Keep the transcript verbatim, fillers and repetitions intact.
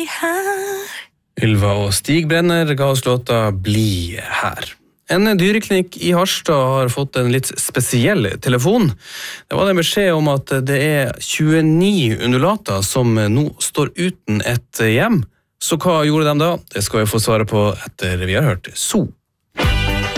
her. Ylva og Stig Brenner ga oss låta Bli her. En dyreklinikk i Harstad har fått en litt spesiell telefon. Det var en beskjed om at det er tjueni undulater som nå står uten et hjem. Så hva gjorde de da? Det skal vi få svare på etter vi har hørt So.